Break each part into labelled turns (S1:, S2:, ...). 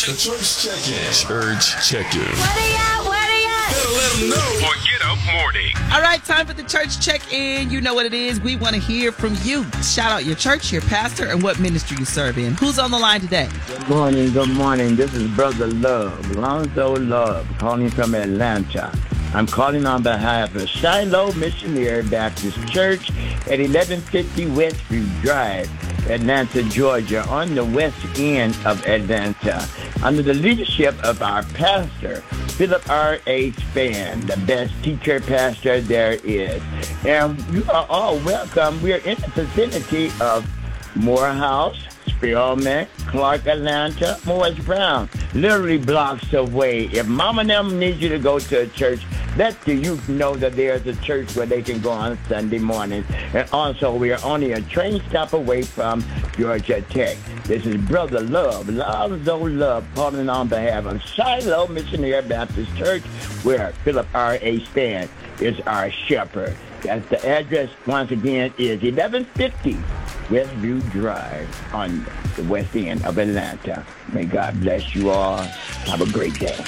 S1: The Church Check-In.
S2: Church Check-In.
S3: What are you?
S1: Better let them know.
S4: For Get Up Morning.
S5: All right, time for the Church Check-In. You know what it is. We want to hear from you. Shout out your church, your pastor, and what ministry you serve in. Who's on the line today?
S6: Good morning. This is Brother Love, Lonzo Love, calling from Atlanta. I'm calling on behalf of Shiloh Missionary Baptist Church at 1150 Westview Drive, Atlanta, Georgia, on the west end of Atlanta, under the leadership of our pastor, Philip R.A. Spann, the best teacher pastor there is. And you are all welcome. We are in the vicinity of Morehouse, Spearman, Clark, Atlanta, Morris Brown, literally blocks away. If Mama and them needs you to go to a church, let the youth know that there's a church where they can go on Sunday mornings. And also, we are only a train stop away from Georgia Tech. This is Brother Love, Love, calling on behalf of Shiloh Missionary Baptist Church, where Philip R.A. Spann is our shepherd. That's the address, once again, is 1150 Westview Drive on the west end of Atlanta. May God bless you all. Have a great day.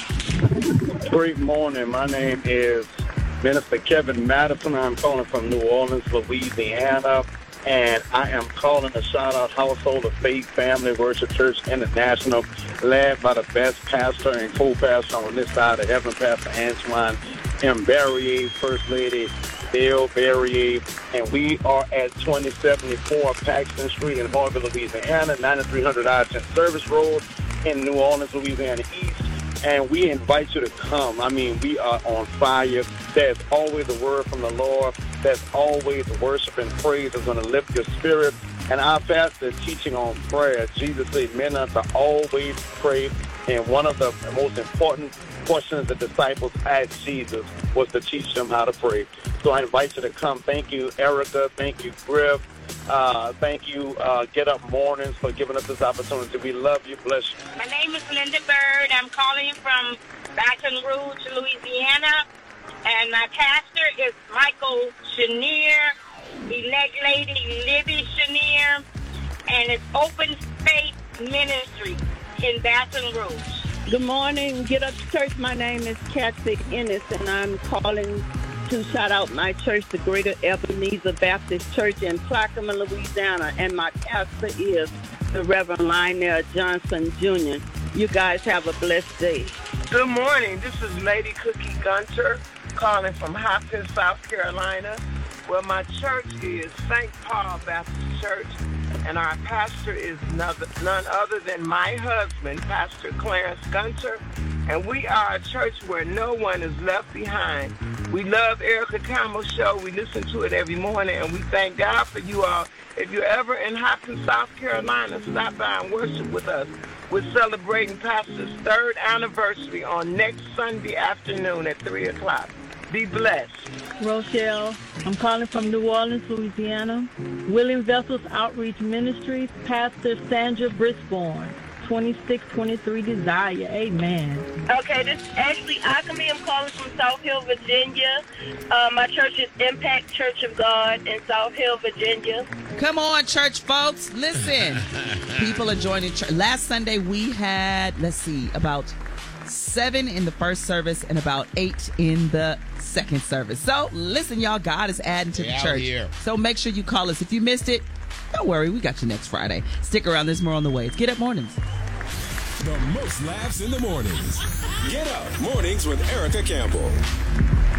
S7: Great morning. My name is Minister Kevin Madison. I'm calling from New Orleans, Louisiana. And I am calling to shout out Household of Faith Family Worship Church International, led by the best pastor and co-pastor on this side of heaven, Pastor Antoine M. Barrier, First Lady Bill Barrier, and we are at 2074 Paxton Street in Harvey, Louisiana, 9300 I-10 Service Road in New Orleans, Louisiana East. And we invite you to come. I mean, we are on fire. There's always a word from the Lord. There's always worship and praise that's going to lift your spirit. And our pastor teaching on prayer. Jesus said, men are to always pray. And one of the most important questions the disciples asked Jesus was to teach them how to pray. So I invite you to come. Thank you, Erica. Thank you, Griff. Thank you, Get Up Mornings, for giving us this opportunity. We love you. Bless you.
S8: My name is Linda Bird. I'm calling from Baton Rouge, Louisiana. And my pastor is Michael Chenier, elect lady Libby Chenier, and it's Open Faith Ministry in Baton Rouge.
S9: Good morning, Get Up Church. My name is Kathy Ennis, and I'm calling to shout out my church, the Greater Ebenezer Baptist Church in Plaquemine, Louisiana, and my pastor is the Reverend Lionel Johnson, Jr. You guys have a blessed day.
S10: Good morning. This is Lady Cookie Gunter calling from Hopkins, South Carolina, where my church is St. Paul Baptist Church, and our pastor is none other than my husband, Pastor Clarence Gunter, and we are a church where no one is left behind. We love Erica Campbell's show. We listen to it every morning, and we thank God for you all. If you're ever in Hopkins, South Carolina, stop by and worship with us. We're celebrating Pastor's 3rd anniversary on next Sunday afternoon at 3 o'clock. Be blessed.
S9: Rochelle, I'm calling from New Orleans, Louisiana. Willing Vessels Outreach Ministries, Pastor Sandra Brisborn, 2623 Desire. Amen.
S11: Okay, this is Ashley Ackerman. I'm calling from South Hill, Virginia. My church is Impact Church of God in South Hill, Virginia.
S5: Come on, church folks. Listen. People are joining church. Last Sunday we had, about 7 in the first service and about 8 in the second service. So listen, y'all, God is adding to the church. Here. So make sure you call us. If you missed it, don't worry, we got you next Friday. Stick around, there's more on the way. It's Get Up Mornings.
S1: The most laughs in the mornings. Get Up Mornings with Erica Campbell.